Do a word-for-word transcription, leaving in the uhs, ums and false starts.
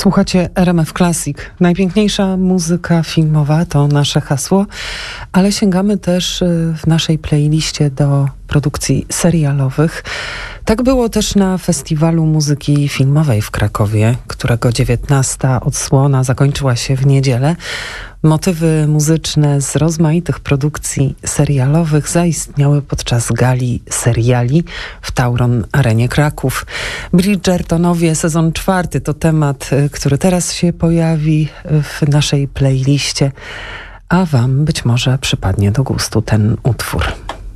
Słuchacie R M F Classic. Najpiękniejsza muzyka filmowa to nasze hasło, ale sięgamy też w naszej playliście do produkcji serialowych. Tak było też na Festiwalu Muzyki Filmowej w Krakowie, którego dziewiętnasta odsłona zakończyła się w niedzielę. Motywy muzyczne z rozmaitych produkcji serialowych zaistniały podczas gali seriali w Tauron Arenie Kraków. Bridgertonowie sezon czwarty to temat, który teraz się pojawi w naszej playliście, a wam być może przypadnie do gustu ten utwór.